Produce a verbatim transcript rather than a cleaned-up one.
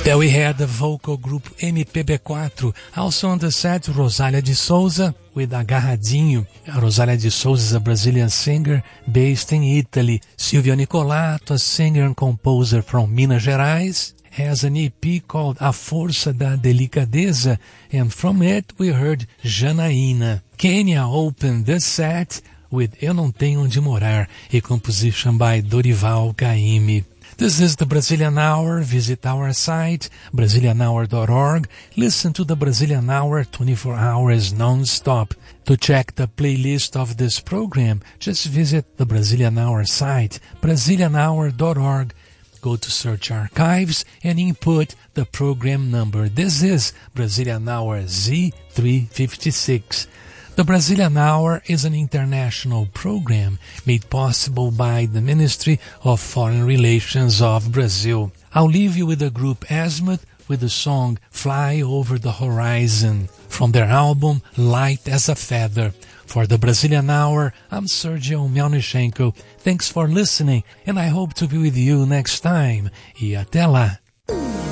There we had the vocal group M P B four. Also on the set, Rosália de Souza with Agarradinho. Rosália de Souza is a Brazilian singer based in Italy. Silvio Nicolato, a singer and composer from Minas Gerais, has an E P called A Força da Delicadeza, and from it we heard Janaína. Kenya opened this set with Eu Não Tenho Onde Morar, a composition by Dorival Caymmi. This is the Brazilian Hour. Visit our site, Brazilian hour dot org. Listen to the Brazilian Hour twenty-four hours non-stop. To check the playlist of this program, just visit the Brazilian Hour site, Brazilian hour dot org. Go to Search Archives and input the program number. This is Brazilian Hour Z three fifty-six. The Brazilian Hour is an international program made possible by the Ministry of Foreign Relations of Brazil. I'll leave you with the group Azimuth with the song Fly Over the Horizon from their album Light as a Feather. For the Brazilian Hour, I'm Sergio Melnichenko. Thanks for listening, and I hope to be with you next time. E até lá!